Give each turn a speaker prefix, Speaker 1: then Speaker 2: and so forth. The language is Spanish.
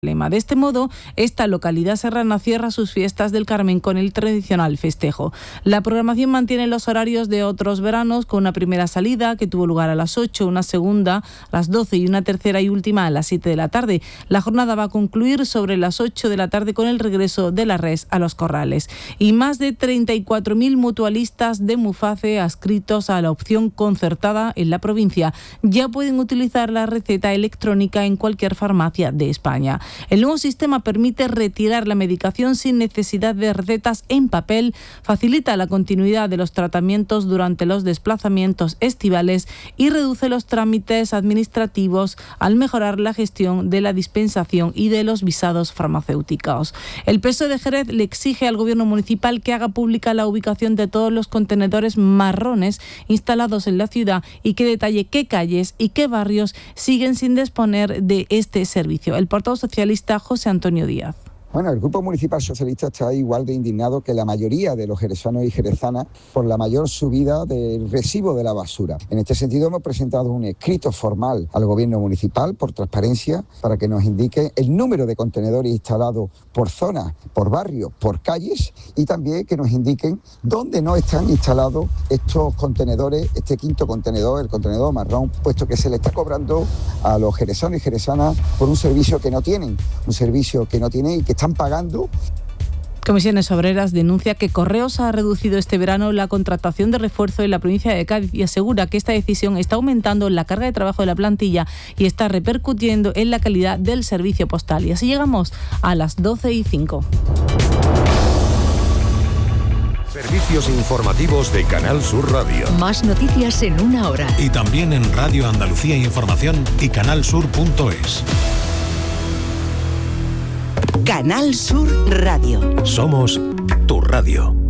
Speaker 1: De este modo, esta localidad serrana cierra sus fiestas del Carmen con el tradicional festejo. La programación mantiene los horarios de otros veranos, con una primera salida que tuvo lugar a las 8, una segunda a las 12 y una tercera y última a las 7 de la tarde. La jornada va a concluir sobre las 8 de la tarde con el regreso de la res a los corrales. Y más de 34.000 mutualistas de Muface adscritos a la opción concertada en la provincia ya pueden utilizar la receta electrónica en cualquier farmacia de España. El nuevo sistema permite retirar la medicación sin necesidad de recetas en papel, facilita la continuidad de los tratamientos durante los desplazamientos estivales y reduce los trámites administrativos al mejorar la gestión de la dispensación y de los visados farmacéuticos. El PSOE de Jerez le exige al Gobierno municipal que haga pública la ubicación de todos los contenedores marrones instalados en la ciudad y que detalle qué calles y qué barrios siguen sin disponer de este servicio. El portavoz socialista José Antonio Díaz.
Speaker 2: Bueno, el Grupo Municipal Socialista está igual de indignado que la mayoría de los jerezanos y jerezanas por la mayor subida del recibo de la basura. En este sentido, hemos presentado un escrito formal al Gobierno municipal por transparencia para que nos indique el número de contenedores instalados por zonas, por barrios, por calles y también que nos indiquen dónde no están instalados estos contenedores, este quinto contenedor, el contenedor marrón, puesto que se le está cobrando a los jerezanos y jerezanas por un servicio que no tienen y que están pagando.
Speaker 1: Comisiones Obreras denuncia que Correos ha reducido este verano la contratación de refuerzo en la provincia de Cádiz y asegura que esta decisión está aumentando la carga de trabajo de la plantilla y está repercutiendo en la calidad del servicio postal. Y así llegamos a las 12:05.
Speaker 3: Servicios informativos de Canal Sur Radio.
Speaker 4: Más noticias en una hora.
Speaker 5: Y también en Radio Andalucía Información y canalsur.es.
Speaker 4: Canal Sur Radio.
Speaker 3: Somos tu radio.